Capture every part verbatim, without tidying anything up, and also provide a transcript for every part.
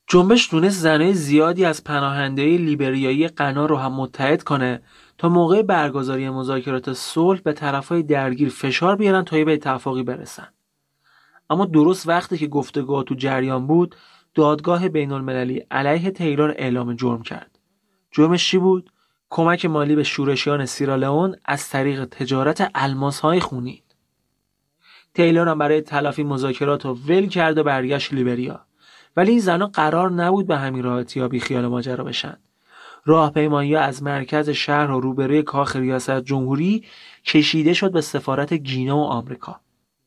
جنبش تونست زنای زیادی از پناهنده‌های لیبریایی غنا رو هم متحد کنه تا موقع برگزاری مذاکرات صلح به طرفای درگیر فشار بیارن تا به اتفاقی برسن. اما درست وقتی که گفتگوها تو جریان بود، دادگاه بین‌المللی علیه تیلور اعلام جرم کرد. جرمش چی بود؟ کمک مالی به شورشیان سیرالئون از طریق تجارت الماس‌های خونین. تیلور هم برای تلافی مذاکرات رو ول کرد و برگشت لیبریا. ولی این زنها قرار نبود به همین راحتی ها بی خیال ماجرا بشن. راهپیمایی‌ها از مرکز شهر و روبروی کاخ ریاست جمهوری کشیده شد به سفارت گینا و آمریکا.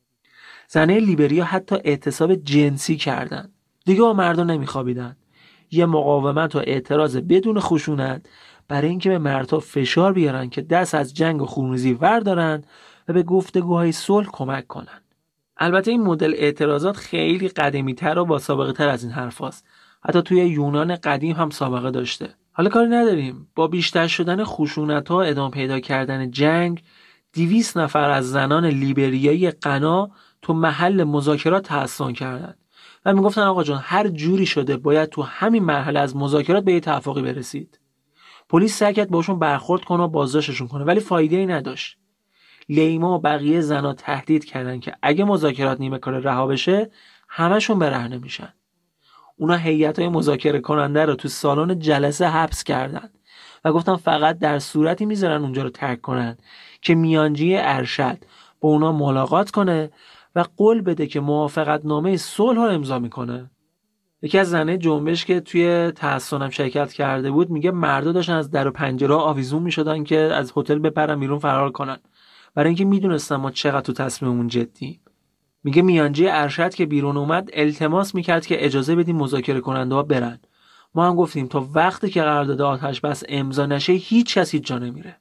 زنای لیبریا حتی اعتصاب جنسی کردند. دیگه با مردم نمیخوابیدن. یه مقاومت و اعتراض بدون خشونت برای اینکه به مردها فشار بیارن که دست از جنگ و خونریزی وردارن و به گفتگوهای صلح کمک کنن. البته این مدل اعتراضات خیلی قدیمی‌تر و با سابقه تر از این حرف هست. حتی توی یونان قدیم هم سابقه داشته. حالا کاری نداریم. با بیشتر شدن خشونت‌ها، ادامه پیدا کردن جنگ، دویست نفر از زنان لیبریایی غنا تو محل مذاکرات تحصن کردند و میگفتن آقا جان هر جوری شده باید تو همین مرحله از مذاکرات به یه توافقی برسید. پلیس سعی کرد باشون برخورد کنه و بازداشتشون کنه ولی فایده‌ای نداشت. لیما و بقیه زنا تهدید کردن که اگه مذاکرات نیمه کار رها بشه همشون برهنه میشن. اونا هیئت‌های مذاکره کننده رو تو سالن جلسه حبس کردن و گفتن فقط در صورتی میذارن اونجا رو ترک کنن که میانجی ارشد با اونا ملاقات کنه و قول بده که موافقت نامه صلح رو امضا میکنه. یکی از زنای جنبش که توی تحصنم شرکت کرده بود میگه مردا داشتن از در و پنجره آویزون میشدن که از هتل بپرن بیرون فرار کنن برای اینکه میدونستن ما چقدر تو تصمیممون جدی. میگه میانجی ارشد که بیرون اومد التماس میکرد که اجازه بدیم مذاکره کننده ها برن. ما هم گفتیم تا وقتی که قرارداد آتش بس امضا نشه هیچ کسی جا نمیره.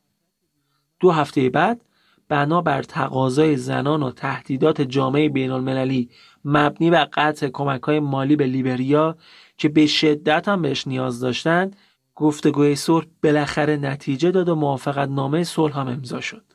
دو هفته بعد بنابر تقاضای زنان و تهدیدات جامعه بین‌المللی مبنی بر قطع کمک‌های مالی به لیبریا که به شدت هم بهش نیاز داشتند، گفتگوی صلح بالاخره نتیجه داد و موافقت نامه صلح هم امضا شد.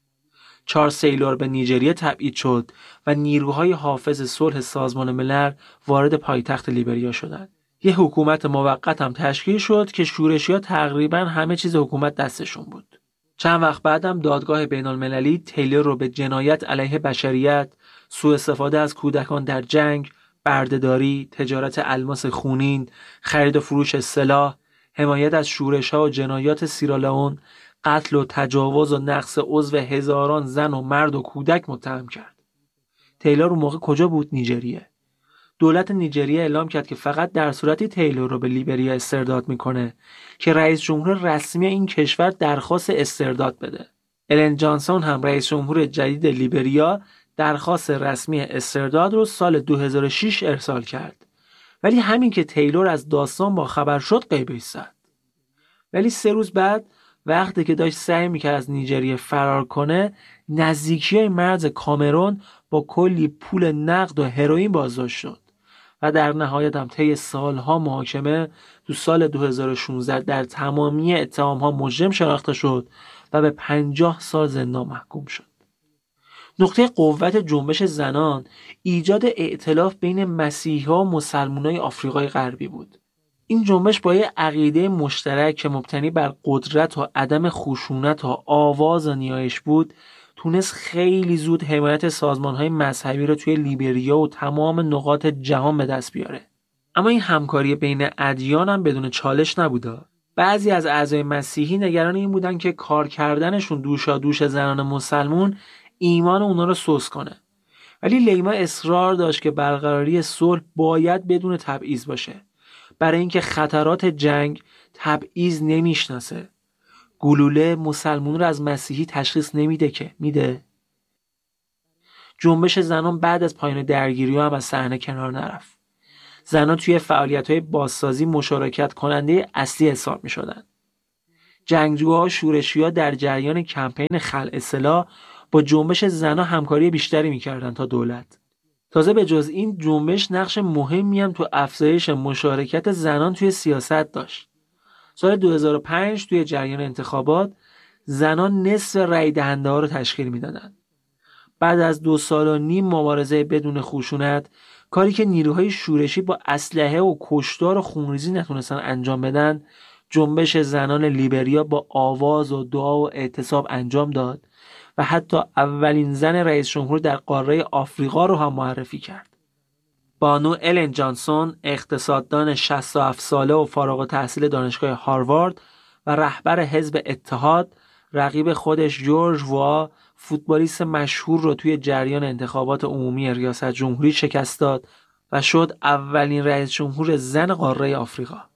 چارلز تیلور به نیجریه تبعید شد و نیروهای حافظ صلح سازمان ملل وارد پایتخت لیبریا شدند. یه حکومت موقت هم تشکیل شد که شورشی‌ها تقریباً همه چیز حکومت دستشون بود. چند وقت بعدم دادگاه بین‌المللی تیلور رو به جنایت علیه بشریت، سوء استفاده از کودکان در جنگ، بردهداری، تجارت الماس خونین، خرید و فروش سلاح، حمایت از شورش‌ها و جنایات سیرالئون، قتل و تجاوز و نقض عضو هزاران زن و مرد و کودک متهم کرد. تیلور اون موقع کجا بود؟ نیجریه. دولت نیجریه اعلام کرد که فقط در صورتی تیلور رو به لیبریا استرداد میکنه که رئیس جمهور رسمی این کشور درخواست استرداد بده. الن جانسون هم رئیس جمهور جدید لیبریا درخواست رسمی استرداد رو سال دو هزار و شش ارسال کرد. ولی همین که تیلور از داستان با خبر شد غیبش زد. ولی سه روز بعد وقتی که داشت سعی میکرد از نیجریه فرار کنه، نزدیکی مرز کامرون با کلی پول نقد و هروئین بازداشت شد و در نهایت هم طی سالها محاکمه تو سال دو هزار و شانزده در تمامی اتهام‌ها مجرم شناخته شد و به پنجاه سال زندان محکوم شد. نقطه قوت جنبش زنان ایجاد ائتلاف بین مسیحی‌ها و مسلمانای آفریقای غربی بود. این جنبش با یه عقیده مشترک که مبتنی بر قدرت و عدم خشونت و آواز و نیایش بود، تونست خیلی زود حمایت سازمان‌های مذهبی رو توی لیبریا و تمام نقاط جهان به دست بیاره. اما این همکاری بین ادیان هم بدون چالش نبوده. بعضی از اعضای مسیحی نگران این بودن که کار کردنشون دوشا دوش زنان مسلمون ایمان اونا رو سوس کنه. ولی لیما اصرار داشت که برقراری صلح باید بدون تبعیض باشه. برای اینکه خطرات جنگ تبعیض نمیشناسه. گلوله مسلمون رو از مسیحی تشخیص نمیده که میده. جنبش زنان بعد از پایان درگیری هم از صحنه کنار نرفت. زنان توی فعالیت‌های بازسازی مشارکت کننده اصلی حساب می‌شدن. جنگجوها و شورشی‌ها در جریان کمپین خلع سلاح با جنبش زنان همکاری بیشتری می‌کردن تا دولت. تازه به جز این جنبش نقش مهمی هم تو افزایش مشارکت زنان توی سیاست داشت. سال دو هزار و پنج توی جریان انتخابات زنان نصف رأی دهنده ها رو تشکیل میدادن. بعد از دو سال و نیم مبارزه بدون خشونت، کاری که نیروهای شورشی با اسلحه و کشتار و خونریزی نتونستن انجام بدن، جنبش زنان لیبریا با آواز و دعا و اعتصاب انجام داد و حتی اولین زن رئیس جمهور در قاره آفریقا رو هم معرفی کرد. بانو الن جانسون، اقتصاددان شصت و هفت ساله و فارغ التحصیل دانشگاه هاروارد و رهبر حزب اتحاد، رقیب خودش جورج ووا، فوتبالیست مشهور رو توی جریان انتخابات عمومی ریاست جمهوری شکست داد و شد اولین رئیس جمهور زن قاره آفریقا.